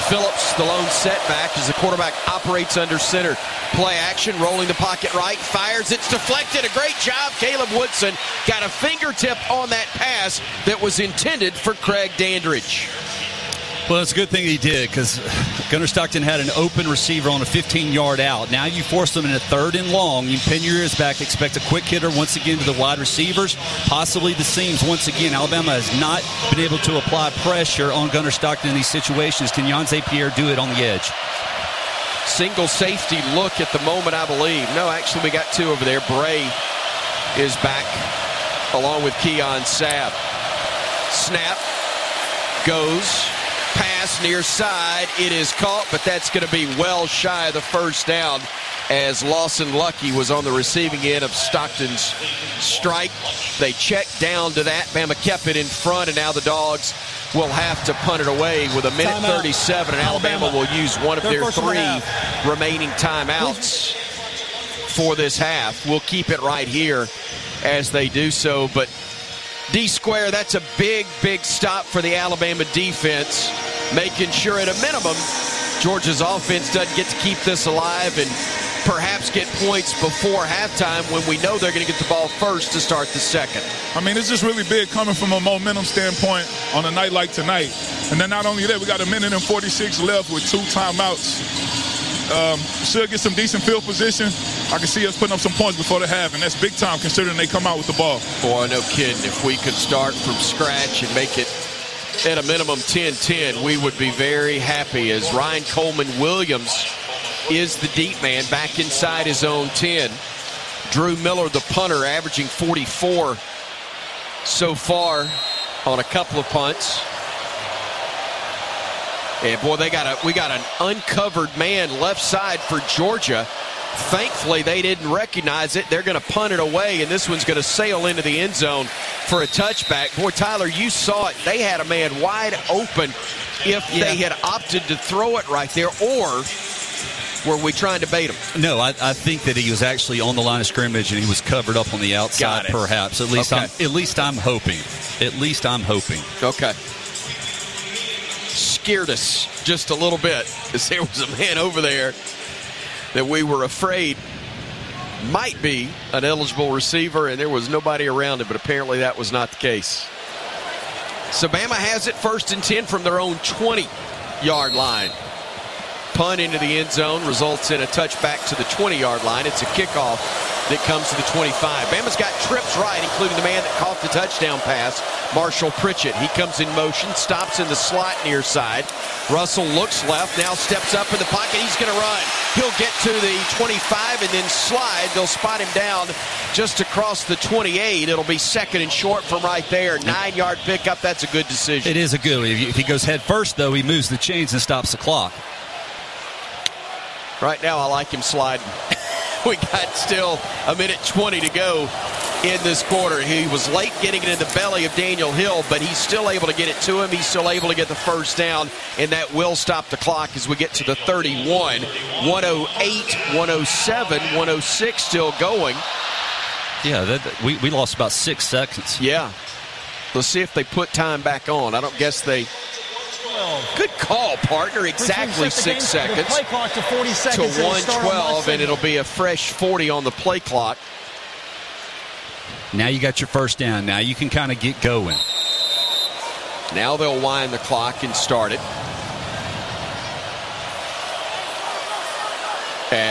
Phillips, the lone setback as the quarterback operates under center. Play action, rolling the pocket right, fires, it's deflected. A great job. Caleb Woodson got a fingertip on that pass that was intended for Craig Dandridge. Well, it's a good thing he did because Gunnar Stockton had an open receiver on a 15-yard out. Now you force them in a 3rd and long. You pin your ears back, expect a quick hitter once again to the wide receivers, possibly the seams once again. Alabama has not been able to apply pressure on Gunnar Stockton in these situations. Can Yonze Pierre do it on the edge? Single safety look at the moment, I believe. No, actually, we got 2 over there. Bray is back along with Keon Sabb. Snap goes. Pass near side. It is caught, but that's going to be well shy of the first down as Lawson Lucky was on the receiving end of Stockton's strike. They checked down to that. Bama kept it in front, and now the Dogs will have to punt it away with a minute 37, and Alabama will use one of their 3 remaining timeouts for this half. We'll keep it right here as they do so, but D-square, that's a big, big stop for the Alabama defense, making sure at a minimum Georgia's offense doesn't get to keep this alive and perhaps get points before halftime when we know they're going to get the ball first to start the second. I mean, it's just really big coming from a momentum standpoint on a night like tonight. And then not only that, we got a minute and 46 left with 2 timeouts. Should get some decent field position. I can see us putting up some points before the half, and that's big time considering they come out with the ball. Boy, no kidding. If we could start from scratch and make it at a minimum 10-10, we would be very happy as Ryan Coleman Williams is the deep man back inside his own 10. Drew Miller, the punter, averaging 44 so far on a couple of punts. And boy, we got an uncovered man left side for Georgia. Thankfully, they didn't recognize it. They're going to punt it away, and this one's going to sail into the end zone for a touchback. Boy, Tyler, you saw it. They had a man wide open if they had opted to throw it right there, or were we trying to bait him? No, I think that he was actually on the line of scrimmage and he was covered up on the outside, perhaps. At least I'm hoping. At least I'm hoping. Okay. Scared us just a little bit because there was a man over there that we were afraid might be an eligible receiver, and there was nobody around him, but apparently that was not the case. So Bama has it 1st and 10 from their own 20-yard line. Punt into the end zone results in a touchback to the 20-yard line. It's a kickoff that comes to the 25. Bama's got trips right, including the man that caught the touchdown pass, Marshall Pritchett. He comes in motion, stops in the slot near side. Russell looks left, now steps up in the pocket. He's going to run. He'll get to the 25 and then slide. They'll spot him down just across the 28. It'll be 2nd and short from right there. 9-yard pickup. That's a good decision. It is a good one. If he goes head first, though, he moves the chains and stops the clock. Right now, I like him sliding. We got still a minute 20 to go in this quarter. He was late getting it in the belly of Daniel Hill, but he's still able to get it to him. He's still able to get the first down, and that will stop the clock as we get to the 31. 108, 107, 106 still going. Yeah, we lost about 6 seconds. Yeah. Let's see if they put time back on. I don't guess they... Good call, partner. Exactly 6 seconds. Play clock to 40 seconds. To 112, and it'll be a fresh 40 on the play clock. Now you got your first down. Now you can kind of get going. Now they'll wind the clock and start it.